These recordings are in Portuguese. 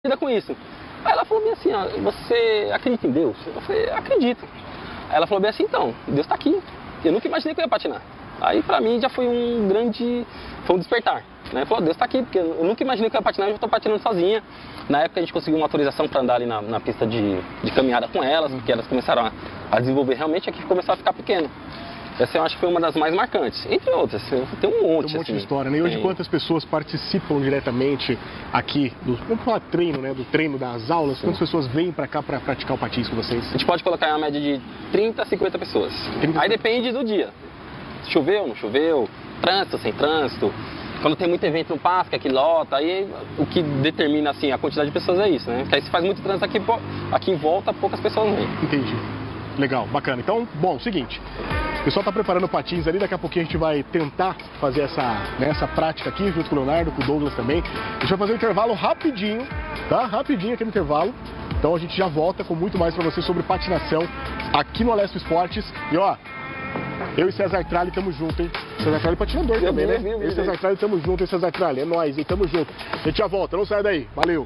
lida com isso. Aí ela falou bem assim, ó, você acredita em Deus? Eu falei, acredito. Aí ela falou bem assim, então, Deus tá aqui. Eu nunca imaginei que eu ia patinar. Aí pra mim já foi um despertar. Né? Falou, Deus tá aqui, porque eu nunca imaginei que eu ia patinar, eu já tô patinando sozinha. Na época a gente conseguiu uma autorização para andar ali na pista de caminhada com elas, porque elas começaram a desenvolver realmente, aqui começou a ficar pequeno. Essa eu acho que foi uma das mais marcantes, entre outras, tem um monte. Tem um monte assim, de história, né? E hoje quantas pessoas participam diretamente aqui, vamos falar treino, né? Do treino das aulas, quantas pessoas vêm para cá para praticar o patins com vocês? A gente pode colocar uma média de 30 a 50 pessoas. Aí depende do dia. Choveu, não choveu, trânsito, sem trânsito. Quando tem muito evento no parque, aqui lota, aí o que determina assim, a quantidade de pessoas é isso, né? Porque aí se faz muito trânsito aqui em volta, poucas pessoas vêm. Entendi. Legal, bacana. Então, bom, seguinte, o pessoal está preparando patins ali, daqui a pouquinho a gente vai tentar fazer essa prática aqui, junto com o Leonardo, com o Douglas também. A gente vai fazer um intervalo rapidinho, tá? Rapidinho aqui no intervalo. Então a gente já volta com muito mais para vocês sobre patinação aqui no Alesp Esportes. E ó, eu e César Tralli estamos juntos, hein? César Tralli patinador também, né? Eu e César Tralli estamos juntos, hein, César Tralli? É nóis, hein? Tamo junto. A gente já volta, não sai daí. Valeu!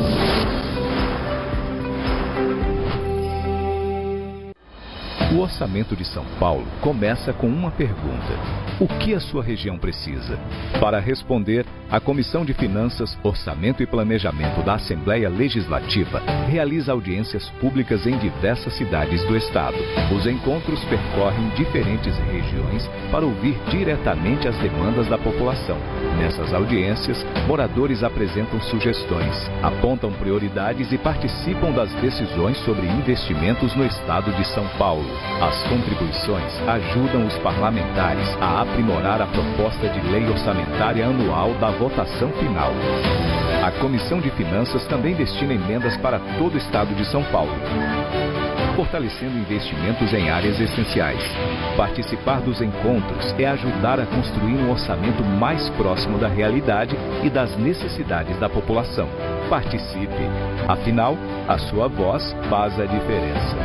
O Orçamento de São Paulo começa com uma pergunta: o que a sua região precisa? Para responder, a Comissão de Finanças, Orçamento e Planejamento da Assembleia Legislativa realiza audiências públicas em diversas cidades do estado. Os encontros percorrem diferentes regiões para ouvir diretamente as demandas da população. Nessas audiências, moradores apresentam sugestões, apontam prioridades e participam das decisões sobre investimentos no estado de São Paulo. As contribuições ajudam os parlamentares a aprimorar a proposta de lei orçamentária anual da votação final. A Comissão de Finanças também destina emendas para todo o estado de São Paulo, fortalecendo investimentos em áreas essenciais. Participar dos encontros é ajudar a construir um orçamento mais próximo da realidade e das necessidades da população. Participe! Afinal, a sua voz faz a diferença.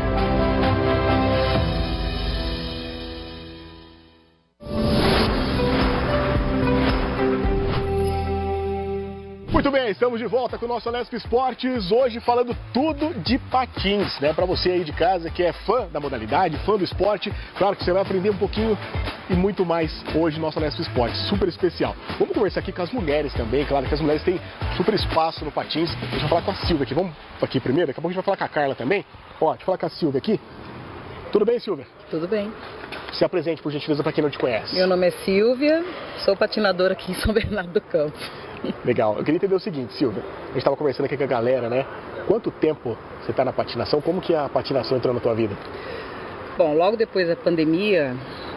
Muito bem, estamos de volta com o nosso Alesp Esportes, hoje falando tudo de patins, né? Para você aí de casa que é fã da modalidade, fã do esporte, claro que você vai aprender um pouquinho e muito mais hoje no nosso Alesp Esportes, super especial. Vamos conversar aqui com as mulheres também, claro que as mulheres têm super espaço no patins. Deixa eu falar com a Silvia aqui, vamos aqui primeiro, daqui a pouco a gente vai falar com a Carla também. Ó, deixa eu falar com a Silvia aqui. Tudo bem, Silvia? Tudo bem. Se apresente, por gentileza, para quem não te conhece. Meu nome é Silvia, sou patinadora aqui em São Bernardo do Campo. Legal. Eu queria entender o seguinte, Silvia. A gente estava conversando aqui com a galera, né? Quanto tempo você está na patinação? Como que a patinação entrou na tua vida? Bom, logo depois da pandemia,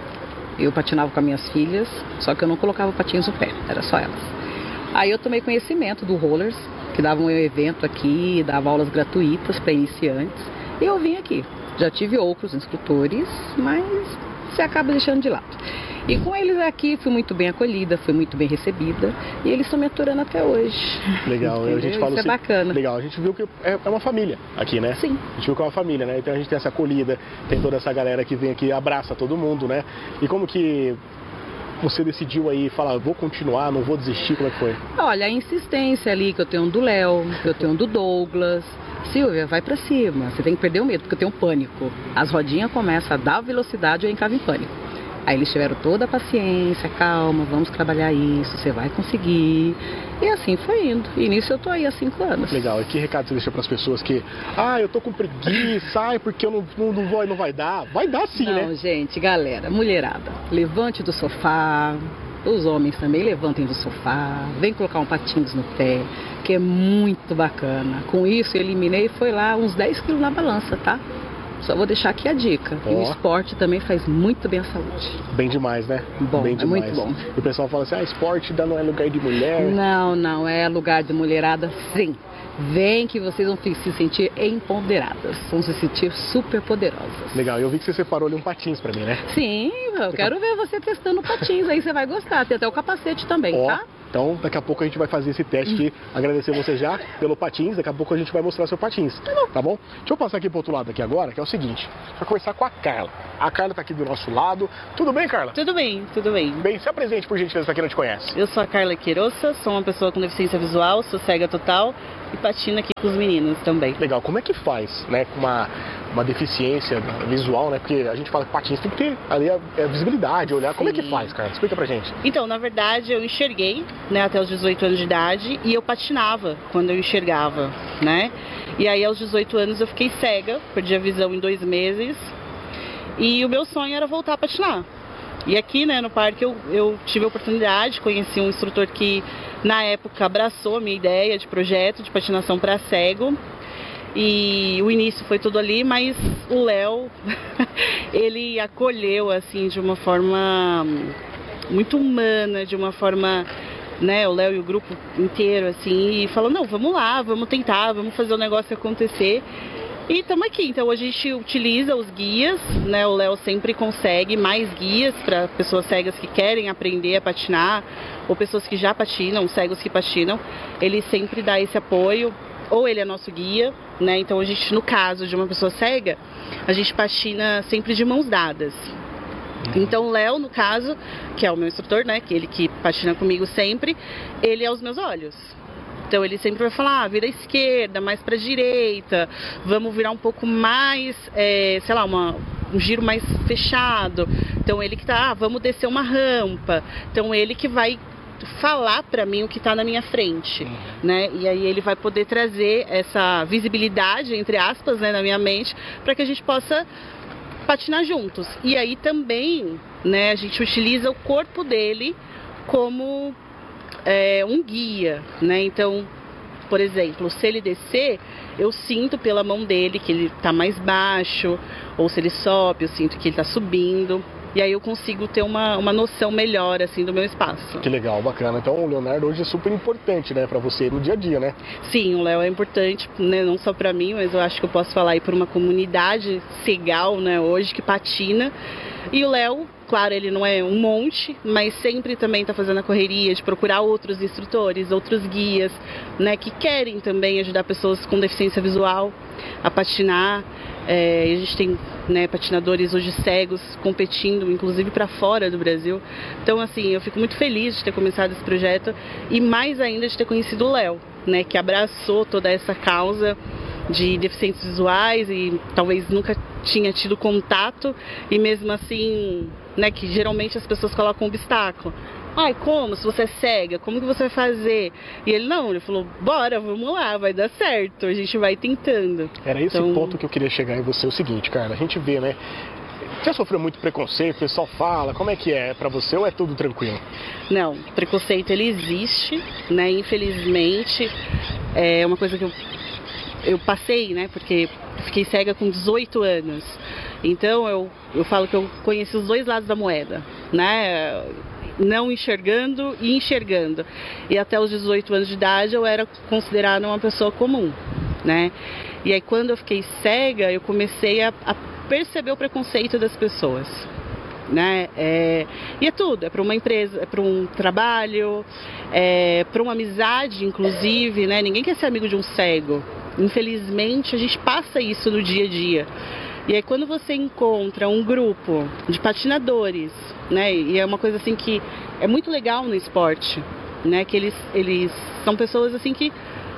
eu patinava com as minhas filhas, só que eu não colocava patins no pé, era só elas. Aí eu tomei conhecimento do Rollers, que dava um evento aqui, dava aulas gratuitas para iniciantes, e eu vim aqui. Já tive outros instrutores, mas você acaba deixando de lado. E com eles aqui fui muito bem acolhida, fui muito bem recebida e eles estão me aturando até hoje. Legal, a gente fala isso assim, é bacana. Legal, a gente viu que é uma família aqui, né? Sim. A gente viu que é uma família, né? Então a gente tem essa acolhida, tem toda essa galera que vem aqui e abraça todo mundo, né? E como que você decidiu aí falar, vou continuar, não vou desistir, como é que foi? Olha, a insistência ali que eu tenho do Léo, que eu tenho do Douglas. Silvia, vai pra cima, você tem que perder o medo, porque eu tenho pânico. As rodinhas começam a dar velocidade e eu encavo em pânico. Aí eles tiveram toda a paciência, calma, vamos trabalhar isso, você vai conseguir. E assim foi indo. E nisso eu tô aí há 5 anos. Legal. E que recado você deixa para as pessoas que, eu tô com preguiça, porque eu não vou e não vai dar? Vai dar sim, né? Não, gente, galera, mulherada, levante do sofá, os homens também levantem do sofá, vem colocar um patins no pé, que é muito bacana. Com isso eu eliminei, foi lá uns 10 quilos na balança, tá? Só vou deixar aqui a dica. E o esporte também faz muito bem à saúde. Bem demais, né? Bom, bem demais. É muito bom. E o pessoal fala assim, esporte não é lugar de mulher. Não, é lugar de mulherada, sim. Vem que vocês vão se sentir empoderadas, vão se sentir super poderosas. Legal, eu vi que você separou ali um patins pra mim, né? Sim, eu quero ver você testando patins, aí você vai gostar. Tem até o capacete também, tá? Então, daqui a pouco a gente vai fazer esse teste aqui. Agradecer você já pelo patins. Daqui a pouco a gente vai mostrar seu patins, tá bom? Deixa eu passar aqui pro outro lado aqui agora, que é o seguinte. Vai conversar com a Carla. A Carla tá aqui do nosso lado. Tudo bem, Carla? Tudo bem, tudo bem. Bem, se apresente, por gentileza, pra quem não te conhece. Eu sou a Carla Queiroça, sou uma pessoa com deficiência visual, sou cega total e patino aqui com os meninos também. Legal. Como é que faz, né, com uma deficiência visual, né? Porque a gente fala que patins tem que ter ali a visibilidade, olhar. Sim. Como é que faz, Carla? Explica pra gente. Então, na verdade, eu enxerguei, né, até os 18 anos de idade e eu patinava quando eu enxergava, né? E aí, aos 18 anos, eu fiquei cega, perdi a visão em 2 meses e o meu sonho era voltar a patinar. E aqui, né, no parque, eu tive a oportunidade, conheci um instrutor que, na época, abraçou a minha ideia de projeto de patinação para cego. E o início foi tudo ali, mas o Léo, ele acolheu, assim, de uma forma muito humana, de uma forma, né, o Léo e o grupo inteiro, assim, e falou, não, vamos lá, vamos tentar, vamos fazer o negócio acontecer. E estamos aqui, então hoje a gente utiliza os guias, né, o Léo sempre consegue mais guias para pessoas cegas que querem aprender a patinar, ou pessoas que já patinam, cegos que patinam, ele sempre dá esse apoio. Ou ele é nosso guia, né? Então a gente, no caso de uma pessoa cega, a gente patina sempre de mãos dadas. Então o Léo, no caso, que é o meu instrutor, né? Que ele que patina comigo sempre, ele é os meus olhos. Então ele sempre vai falar, vira à esquerda, mais para a direita, vamos virar um pouco mais, sei lá, um giro mais fechado. Então ele que tá, vamos descer uma rampa. Então ele que vai falar para mim o que está na minha frente, né? E aí ele vai poder trazer essa visibilidade, entre aspas, né, na minha mente, para que a gente possa patinar juntos. E aí também, né, a gente utiliza o corpo dele como um guia, né? Então, por exemplo, se ele descer, eu sinto pela mão dele que ele está mais baixo, ou se ele sobe, eu sinto que ele está subindo. E aí eu consigo ter uma noção melhor, assim, do meu espaço. Que legal, bacana. Então o Leonardo hoje é super importante, né, pra você no dia a dia, né? Sim, o Léo é importante, né, não só pra mim, mas eu acho que eu posso falar aí por uma comunidade cegal, né, hoje que patina. E o Léo, claro, ele não é um monte, mas sempre também tá fazendo a correria de procurar outros instrutores, outros guias, né, que querem também ajudar pessoas com deficiência visual a patinar. A gente tem, né, patinadores hoje cegos competindo, inclusive para fora do Brasil. Então, assim, eu fico muito feliz de ter começado esse projeto e mais ainda de ter conhecido o Léo, né, que abraçou toda essa causa de deficientes visuais e talvez nunca tinha tido contato e mesmo assim, né, que geralmente as pessoas colocam um obstáculo. Ai, como? Se você é cega, como que você vai fazer? E ele falou, bora, vamos lá, vai dar certo, a gente vai tentando. Era esse ponto que eu queria chegar em você, o seguinte, Carla, a gente vê, né, já sofreu muito preconceito, o pessoal fala, como é que é pra você ou é tudo tranquilo? Não, preconceito ele existe, né, infelizmente, é uma coisa que eu passei, né, porque fiquei cega com 18 anos, então eu falo que eu conheci os dois lados da moeda, né, não enxergando e enxergando. E até os 18 anos de idade eu era considerada uma pessoa comum, né? E aí quando eu fiquei cega, eu comecei a perceber o preconceito das pessoas, né? E é tudo, é para uma empresa, é para um trabalho, é para uma amizade, inclusive, né? Ninguém quer ser amigo de um cego. Infelizmente, a gente passa isso no dia a dia. E aí quando você encontra um grupo de patinadores, né, e é uma coisa assim que é muito legal no esporte, né, que eles são pessoas assim que,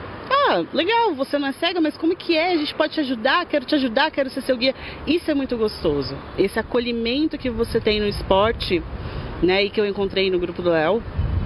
legal, você não é cega, mas como que é? A gente pode te ajudar, quero ser seu guia. Isso é muito gostoso. Esse acolhimento que você tem no esporte, né, e que eu encontrei no grupo do Léo,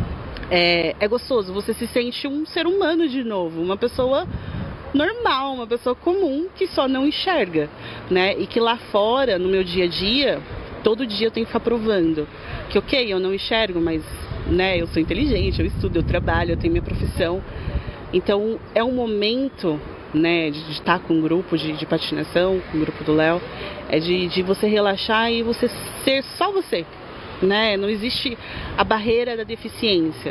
é gostoso. Você se sente um ser humano de novo, uma pessoa normal, uma pessoa comum que só não enxerga, né? E que lá fora, no meu dia a dia, todo dia eu tenho que ficar provando que, ok, eu não enxergo, mas, né, eu sou inteligente, eu estudo, eu trabalho, eu tenho minha profissão. Então, é um momento, né, de estar com um grupo de patinação, com o grupo do Léo, de você relaxar e você ser só você, né? Não existe a barreira da deficiência.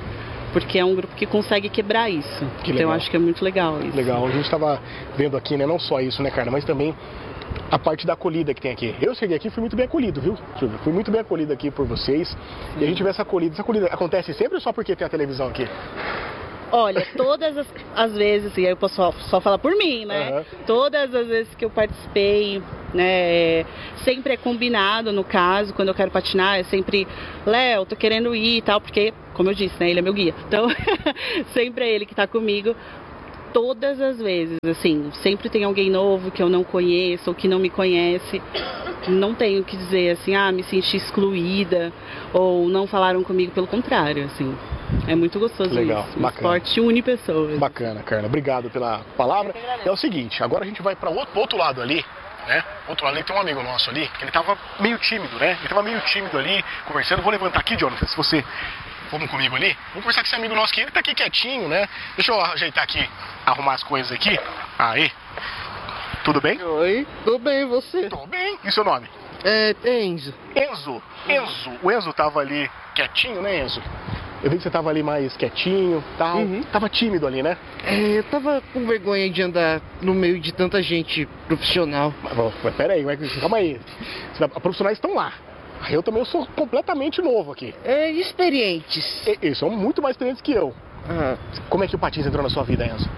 porque é um grupo que consegue quebrar isso. Que então legal. eu acho que é muito legal isso. Legal, a gente estava vendo aqui, né, não só isso, né, Carla, mas também a parte da acolhida que tem aqui. Eu cheguei aqui e fui muito bem acolhido, viu, Silvia? Fui muito bem acolhido aqui por vocês. E a gente vê essa acolhida. Essa acolhida acontece sempre ou só porque tem a televisão aqui? Olha, todas as vezes, e aí eu posso só falar por mim, né? Uhum. Todas as vezes que eu participei, né? Sempre é combinado, no caso, quando eu quero patinar, é sempre, Léo, tô querendo ir e tal, porque, como eu disse, né? Ele é meu guia. Então, sempre é ele que tá comigo. Todas as vezes, assim, sempre tem alguém novo que eu não conheço ou que não me conhece. Não tenho que dizer assim, me senti excluída ou não falaram comigo, pelo contrário, assim. É muito gostoso. Legal, isso. bacana. O esporte une pessoas. Bacana, Carla. Obrigado pela palavra. É o seguinte, agora a gente vai para outro lado ali, né? Outro lado ali tem um amigo nosso ali, que ele tava meio tímido, né? Ele tava meio tímido ali, conversando. Vou levantar aqui, Jonathan, se você... Vamos comigo ali? Vamos conversar com esse amigo nosso aqui. Ele tá aqui quietinho, né? Deixa eu ajeitar aqui, arrumar as coisas aqui. Aí. Tudo bem? Oi, tudo bem, e você? Tô bem. E seu nome? É Enzo. Enzo. Enzo. O Enzo tava ali quietinho, né, Enzo? Eu vi que você tava ali mais quietinho, tal. Uhum. Tava tímido ali, né? Eu tava com vergonha de andar no meio de tanta gente profissional. Mas pera aí, calma aí. Os profissionais estão lá. Eu também sou completamente novo aqui. Experientes. Eles são muito mais experientes que eu. Como é que o patins entrou na sua vida, Enzo?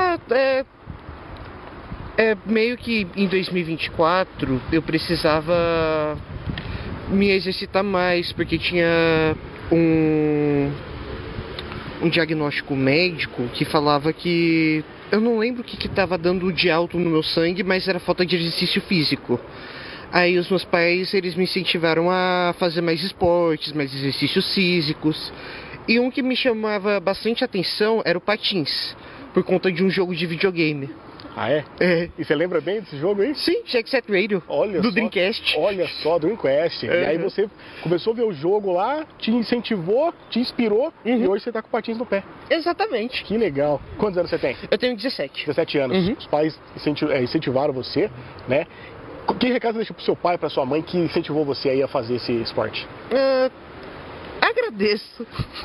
Meio que em 2024 eu precisava me exercitar mais, porque tinha um diagnóstico médico que falava que... Eu não lembro o que estava dando de alto no meu sangue, mas era falta de exercício físico. Aí os meus pais, eles me incentivaram a fazer mais esportes, mais exercícios físicos. E um que me chamava bastante atenção era o patins, por conta de um jogo de videogame. Ah, é? É. E você lembra bem desse jogo aí? Sim, Jet Set Radio, Olha do só, Dreamcast. Olha só, Dreamcast. E aí você começou a ver o jogo lá, te incentivou, te inspirou, e hoje você tá com patins no pé. Exatamente. Que legal. Quantos anos você tem? Eu tenho 17. 17 anos. Os pais incentivaram você, né? Que recado você deixa pro seu pai, pra sua mãe, que incentivou você aí a fazer esse esporte? Agradeço.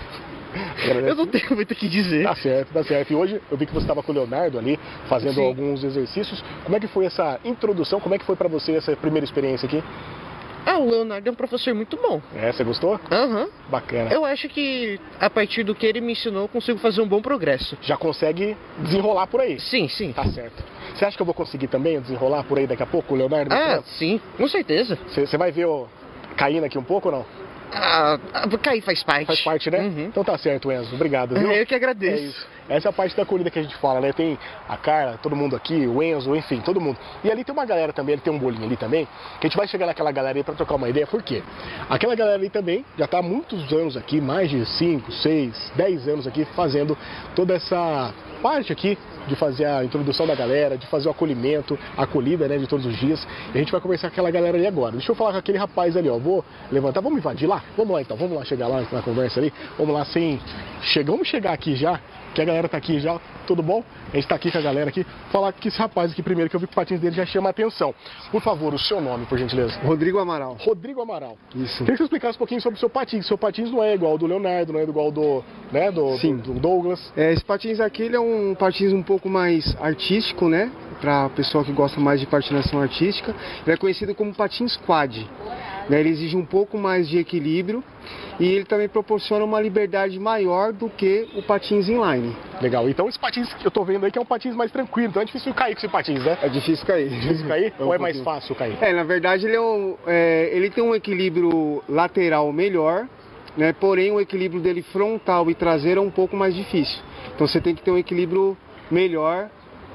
Eu não tenho muito o que dizer. Tá certo, tá certo. E hoje eu vi que você estava com o Leonardo ali, fazendo alguns exercícios. Como é que foi essa introdução? Como é que foi pra você essa primeira experiência aqui? O Leonardo é um professor muito bom. Você gostou? Aham. Bacana. Eu acho que a partir do que ele me ensinou, eu consigo fazer um bom progresso. Já consegue desenrolar por aí? Sim, sim. Tá certo. Você acha que eu vou conseguir também desenrolar por aí daqui a pouco, o Leonardo? Sim, com certeza. Você vai ver caindo aqui um pouco ou não? Cair faz parte. Faz parte, né? Então tá certo, Enzo. Obrigado, viu? Eu que agradeço. É isso. Essa é a parte da corrida que a gente fala, né? Tem a Carla, todo mundo aqui, o Enzo, enfim, todo mundo. E ali tem uma galera também, ele tem um bolinho ali também, que a gente vai chegar naquela galera aí pra trocar uma ideia. Por quê? Aquela galera ali também já tá há muitos anos aqui, mais de 5, 6, 10 anos aqui, fazendo toda essa parte aqui de fazer a introdução da galera, de fazer o acolhimento, a acolhida, né, de todos os dias. E a gente vai conversar com aquela galera ali agora. Deixa eu falar com aquele rapaz ali, ó. Vou levantar, vamos invadir lá? Vamos lá então, vamos lá chegar lá na conversa ali. Vamos lá vamos chegar aqui já, que a galera tá aqui já, tudo bom? A gente tá aqui com a galera aqui, falar com esse rapaz aqui primeiro, que eu vi que o patins dele já chama a atenção. Por favor, o seu nome, por gentileza. Rodrigo Amaral. Rodrigo Amaral. Isso. Queria que você explicasse um pouquinho sobre o seu patins. Seu patins não é igual ao do Leonardo, não é igual ao do Douglas. Esse patins aqui, ele é um patins um pouco mais artístico, né? Para pessoal que gosta mais de patinação artística. Ele é conhecido como patins quad. Ele exige um pouco mais de equilíbrio e ele também proporciona uma liberdade maior do que o patins inline. Legal, então esse patins que eu tô vendo aí que é um patins mais tranquilo, então é difícil cair com esse patins, né? É difícil cair. Difícil cair ou é mais fácil cair? Na verdade ele tem um equilíbrio lateral melhor, né? Porém o equilíbrio dele frontal e traseiro é um pouco mais difícil. Então você tem que ter um equilíbrio melhor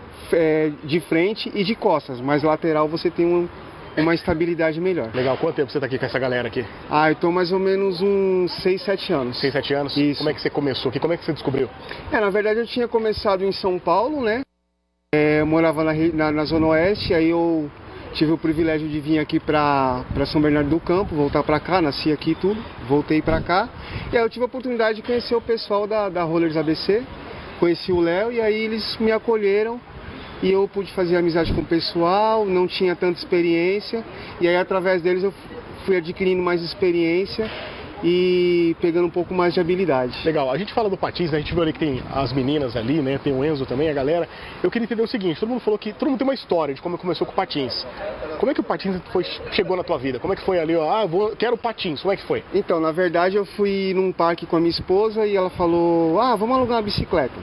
de frente e de costas, mas lateral você tem uma estabilidade melhor. Legal, quanto tempo você tá aqui com essa galera aqui? Eu tô mais ou menos uns 6, 7 anos. 6, 7 anos? Isso. Como é que você começou aqui? Como é que você descobriu? Na verdade eu tinha começado em São Paulo, né? Eu morava na Zona Oeste, aí eu tive o privilégio de vir aqui pra São Bernardo do Campo, voltar pra cá, nasci aqui e tudo, voltei pra cá. E aí eu tive a oportunidade de conhecer o pessoal da Rollers ABC, conheci o Léo e aí eles me acolheram. E eu pude fazer amizade com o pessoal, não tinha tanta experiência. E aí, através deles, eu fui adquirindo mais experiência. e pegando um pouco mais de habilidade. Legal, a gente fala do patins, né? A gente viu ali que tem as meninas ali, né? Tem o Enzo também, a galera. Eu queria entender o seguinte, todo mundo falou que todo mundo tem uma história de como começou com o patins. Como é que o patins chegou na tua vida? Como é que foi ali, ó, quero patins, como é que foi? Então, na verdade, eu fui num parque com a minha esposa e ela falou, vamos alugar uma bicicleta.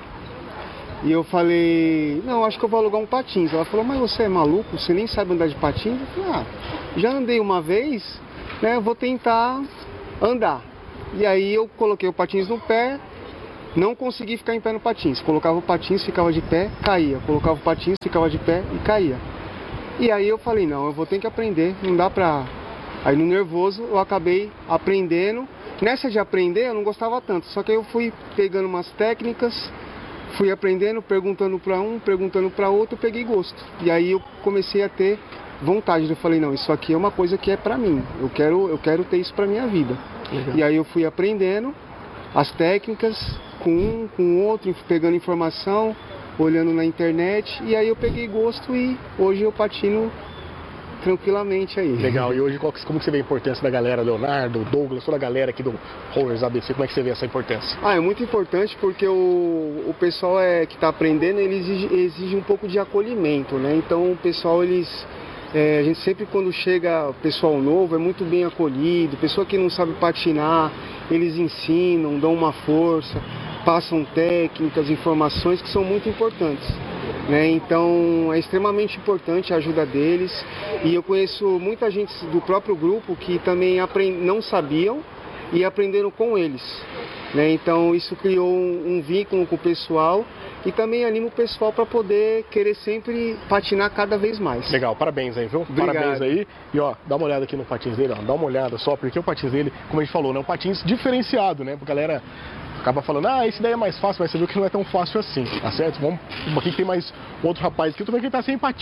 E eu falei, não, acho que eu vou alugar um patins. Ela falou, mas você é maluco? Você nem sabe andar de patins? Eu falei, já andei uma vez, né? Eu vou tentar andar. E aí eu coloquei o patins no pé, não consegui ficar em pé no patins. Colocava o patins, ficava de pé, caía. Colocava o patins, ficava de pé e caía. E aí eu falei, não, eu vou ter que aprender, não dá pra... Aí no nervoso eu acabei aprendendo. Nessa de aprender eu não gostava tanto, só que aí eu fui pegando umas técnicas, fui aprendendo, perguntando para um, perguntando para outro, eu peguei gosto. E aí eu comecei a ter vontade. Eu falei, não, isso aqui é uma coisa que é para mim. Eu quero ter isso para minha vida. Legal. E aí eu fui aprendendo as técnicas com um, com o outro, pegando informação, olhando na internet. E aí eu peguei gosto e hoje eu patino tranquilamente aí. Legal, e hoje como que você vê a importância da galera, Leonardo, Douglas, toda a galera aqui do Rollers ABC, como é que você vê essa importância? É muito importante porque o pessoal que está aprendendo, ele exige um pouco de acolhimento, né? Então o pessoal, a gente sempre quando chega pessoal novo é muito bem acolhido, pessoa que não sabe patinar, eles ensinam, dão uma força, passam técnicas, informações que são muito importantes. Né? Então é extremamente importante a ajuda deles e eu conheço muita gente do próprio grupo que também não sabiam e aprenderam com eles. Né? Então isso criou um vínculo com o pessoal e também anima o pessoal para poder querer sempre patinar cada vez mais. Legal, parabéns aí, viu? Obrigado. Parabéns aí. E ó, dá uma olhada aqui no patins dele, ó, dá uma olhada só, porque o patins dele, como a gente falou, né, um patins diferenciado, né? Porque a galera acaba falando, esse daí é mais fácil, mas você viu que não é tão fácil assim, tá certo? Vamos aqui que tem mais outro rapaz aqui, também que tá sem patins.